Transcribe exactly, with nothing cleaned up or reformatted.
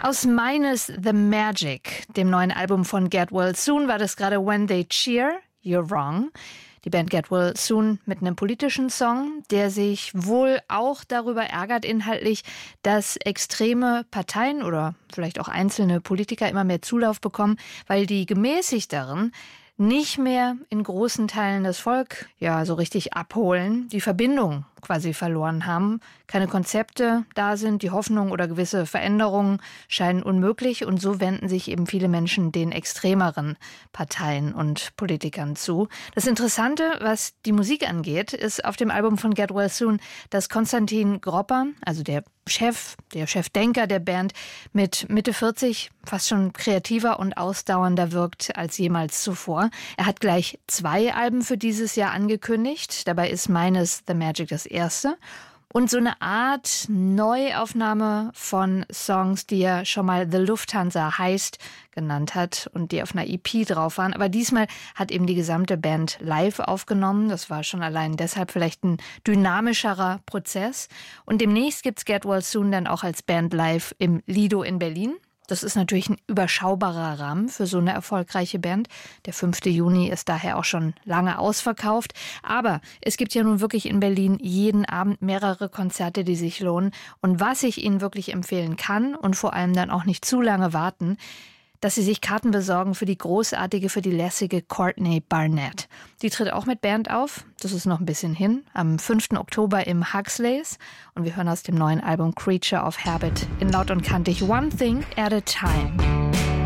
Aus Minus the Magic, dem neuen Album von Get Well Soon, war das gerade When They Cheer, You're Wrong. Die Band Get Well Soon mit einem politischen Song, der sich wohl auch darüber ärgert inhaltlich, dass extreme Parteien oder vielleicht auch einzelne Politiker immer mehr Zulauf bekommen, weil die Gemäßigteren nicht mehr in großen Teilen das Volk ja so richtig abholen, die Verbindung quasi verloren haben, keine Konzepte da sind, die Hoffnung oder gewisse Veränderungen scheinen unmöglich und so wenden sich eben viele Menschen den extremeren Parteien und Politikern zu. Das Interessante, was die Musik angeht, ist auf dem Album von Get Well Soon, dass Konstantin Gropper, also der Chef, der Chefdenker der Band, mit Mitte vierzig fast schon kreativer und ausdauernder wirkt als jemals zuvor. Er hat gleich zwei Alben für dieses Jahr angekündigt. Dabei ist Minus the Magic das erste. Und so eine Art Neuaufnahme von Songs, die er schon mal The Lufthansa Heist genannt hat und die auf einer E P drauf waren. Aber diesmal hat eben die gesamte Band live aufgenommen. Das war schon allein deshalb vielleicht ein dynamischerer Prozess. Und demnächst gibt's Get Well Soon dann auch als Band live im Lido in Berlin. Das ist natürlich ein überschaubarer Rahmen für so eine erfolgreiche Band. Der fünfte Juni ist daher auch schon lange ausverkauft. Aber es gibt ja nun wirklich in Berlin jeden Abend mehrere Konzerte, die sich lohnen. Und was ich Ihnen wirklich empfehlen kann und vor allem dann auch nicht zu lange warten, dass Sie sich Karten besorgen für die großartige, für die lässige Courtney Barnett. Die tritt auch mit Band auf, das ist noch ein bisschen hin, am fünften Oktober im Huxleys. Und wir hören aus dem neuen Album Creature of Habit in laut und kantig One Thing at a Time.